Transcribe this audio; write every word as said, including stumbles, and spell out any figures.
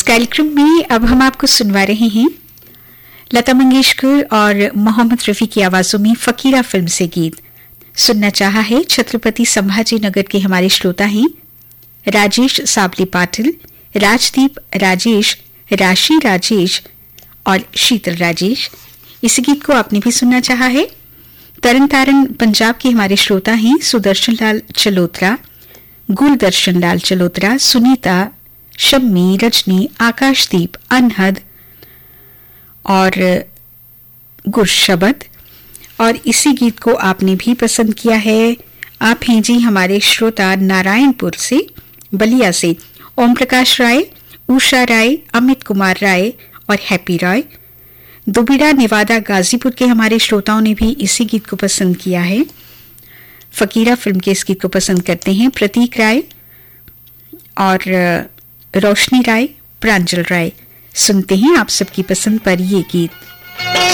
कार्यक्रम में अब हम आपको सुनवा रहे हैं लता मंगेशकर और मोहम्मद रफी की आवाजों में फकीरा फिल्म से गीत। सुनना चाहा है छत्रपति संभाजी नगर के हमारे श्रोता हैं राजेश साबली पाटिल, राजदीप राजेश, राशि राजेश और शीतल राजेश। इस गीत को आपने भी सुनना चाहा है। तरन तारन पंजाब के हमारे श्रोता हैं सुदर्शन लाल चलोत्रा, गुलदर्शन लाल चलोत्रा, सुनीता, शम्मी, रजनी, आकाशदीप, अनहद और गुरशबद। और इसी गीत को आपने भी पसंद किया है। आप हैं जी हमारे श्रोता नारायणपुर से, बलिया से ओम प्रकाश राय, उषा राय, अमित कुमार राय और हैप्पी राय। दुबिड़ा नेवादा गाजीपुर के हमारे श्रोताओं ने भी इसी गीत को पसंद किया है। फकीरा फिल्म के इस गीत को पसंद करते हैं प्रतीक राय और रोशनी राय, प्रांजल राय। सुनते हैं आप सबकी पसंद पर ये गीत।